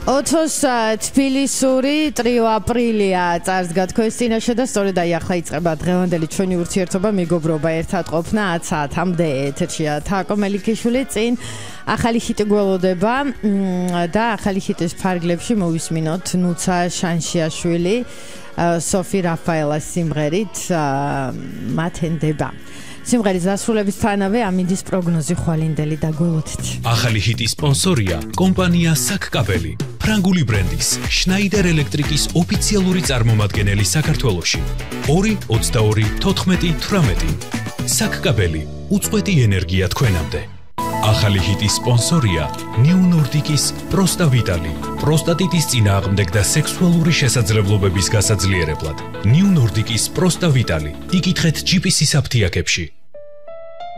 ოთოს თბილისური ტრიო აპრილია წარსდგა თქვენს წინაშე და სწორედ აი ახლა იწყება დღევანდელი ჩვენი ურთიერთობა მეგობრობა ერთად ყოფნა 10 საათამდე ეთერშია თაკო მელიქიშვილი წინ ახალი ჰიტი გველოდება და ახალი ჰიტის ფარგლებში მოვისმინოთ ნუცა შანშიაშვილი სოფი რაფაელას სიმღერით მათენდება სიმღერის დასრულებისთანავე ამინდის პროგნოზი ხვალინდელი დაგველოდეთ. ახალი ჰიტის სპონსორია კომპანია საკკაბელი, ფრანგული ბრენდის შნაიდერ ელექტრიკის ოფიციალური წარმომადგენელი საქართველოში. 2-22-14-18 საკკაბელი, უწყვეტი ენერგია თქვენამდე. ახალი ჰიტის სპონსორია ნიუ ნორდიკის პროსტავიტალი, პროსტატიტის წინააღმდეგ და სექსუალური შესაძლებლობების გასაძლიერებლად. ნიუ ნორდიკის პროსტავიტალი, იკითხეთ GPS-ის აფთიაქებში.